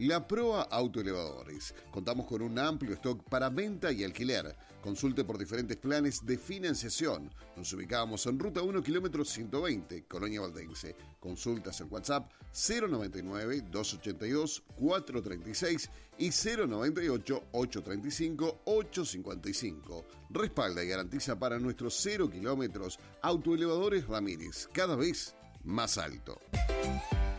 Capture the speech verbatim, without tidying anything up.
La Proa Autoelevadores. Contamos con un amplio stock para venta y alquiler. Consulte por diferentes planes de financiación. Nos ubicamos en Ruta uno, kilómetro ciento veinte, Colonia Valdense. Consultas en WhatsApp cero noventa y nueve, doscientos ochenta y dos, cuatrocientos treinta y seis y cero noventa y ocho, ochocientos treinta y cinco, ochocientos cincuenta y cinco. Respalda y garantiza para nuestros cero kilómetros Autoelevadores Ramírez, cada vez más alto.